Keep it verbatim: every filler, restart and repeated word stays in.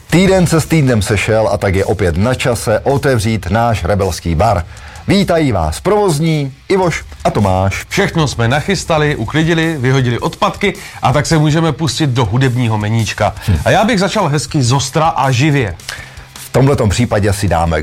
Týden se s týdnem sešel a tak je opět na čase otevřít náš rebelský bar. Vítají vás provozní Ivoš a Tomáš. Všechno jsme nachystali, uklidili, vyhodili odpadky a tak se můžeme pustit do hudebního meníčka. A já bych začal hezky zostra a živě. V tomhletom případě si dáme